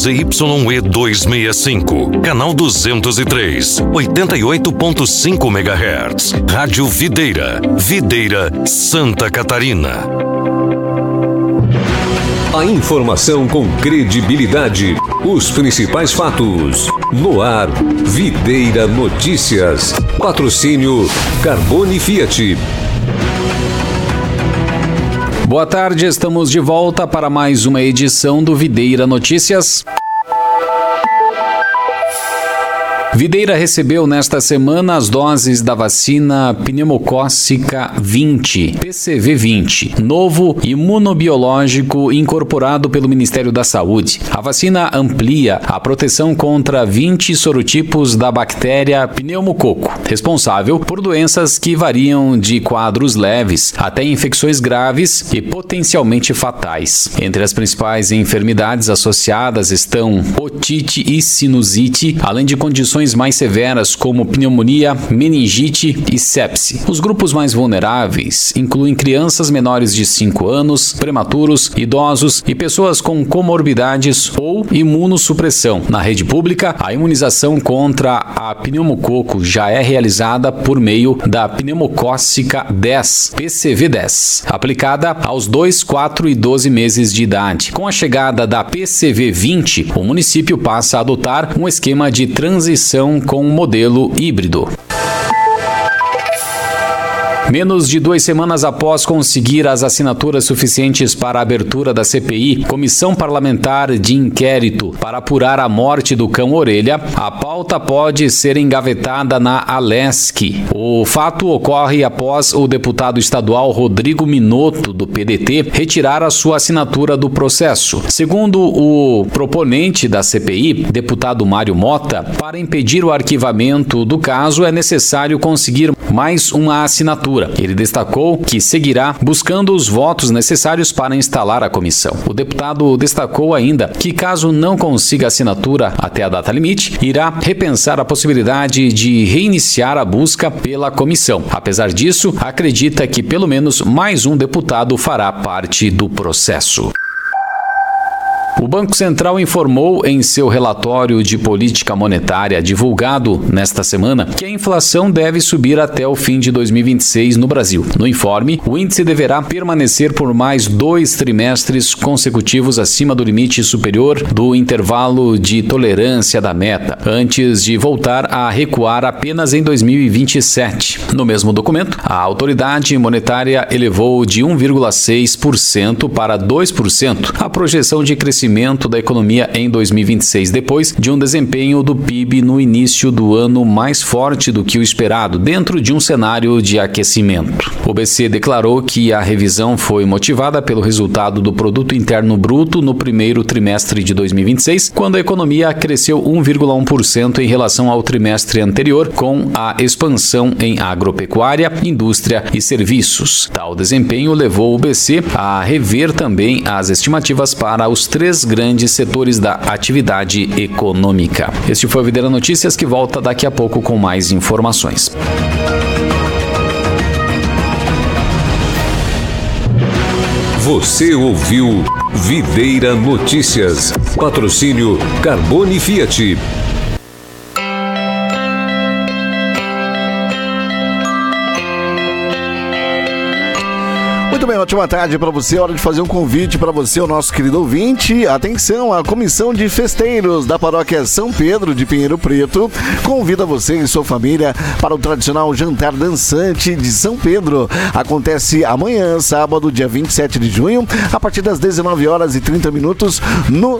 ZYE 265, canal 203, 88.5 MHz. Rádio Videira, Videira, Santa Catarina. A informação com credibilidade. Os principais fatos. No ar, Videira Notícias. Patrocínio Carbone Fiat. Boa tarde, estamos de volta para mais uma edição do Videira Notícias. Videira recebeu nesta semana as doses da vacina pneumocócica 20, PCV20, novo imunobiológico incorporado pelo Ministério da Saúde. A vacina amplia a proteção contra 20 sorotipos da bactéria pneumococo, responsável por doenças que variam de quadros leves até infecções graves e potencialmente fatais. Entre as principais enfermidades associadas estão otite e sinusite, além de condições mais severas como pneumonia, meningite e sepse. Os grupos mais vulneráveis incluem crianças menores de 5 anos, prematuros, idosos e pessoas com comorbidades ou imunossupressão. Na rede pública, a imunização contra a pneumococo já é realizada por meio da pneumocócica 10, PCV10, aplicada aos 2, 4 e 12 meses de idade. Com a chegada da PCV20, o município passa a adotar um esquema de transição com um modelo híbrido. Menos de 2 semanas após conseguir as assinaturas suficientes para a abertura da CPI, Comissão Parlamentar de Inquérito para apurar a morte do cão Orelha, a pauta pode ser engavetada na Alesc. O fato ocorre após o deputado estadual Rodrigo Minotto, do PDT, retirar a sua assinatura do processo. Segundo o proponente da CPI, deputado Mário Mota, para impedir o arquivamento do caso é necessário conseguir mais uma assinatura. Ele destacou que seguirá buscando os votos necessários para instalar a comissão. O deputado destacou ainda que, caso não consiga assinatura até a data limite, irá repensar a possibilidade de reiniciar a busca pela comissão. Apesar disso, acredita que pelo menos mais um deputado fará parte do processo. O Banco Central informou em seu relatório de política monetária divulgado nesta semana que a inflação deve subir até o fim de 2026 no Brasil. No informe, o índice deverá permanecer por mais 2 trimestres consecutivos acima do limite superior do intervalo de tolerância da meta, antes de voltar a recuar apenas em 2027. No mesmo documento, a autoridade monetária elevou de 1,6% para 2% a projeção de crescimento da economia em 2026, depois de um desempenho do PIB no início do ano mais forte do que o esperado, dentro de um cenário de aquecimento. O BC declarou que a revisão foi motivada pelo resultado do Produto Interno Bruto no primeiro trimestre de 2026, quando a economia cresceu 1,1% em relação ao trimestre anterior, com a expansão em agropecuária, indústria e serviços. Tal desempenho levou o BC a rever também as estimativas para os 3 grandes setores da atividade econômica. Este foi o Videira Notícias, que volta daqui a pouco com mais informações. Você ouviu Videira Notícias. Patrocínio Carbone Fiat. Muito bem, ótima tarde para você. Hora de fazer um convite para você, o nosso querido ouvinte. Atenção, a Comissão de Festeiros da Paróquia São Pedro de Pinheiro Preto convida você e sua família para o tradicional jantar dançante de São Pedro. Acontece amanhã, sábado, dia 27 de junho, a partir das 19h30 no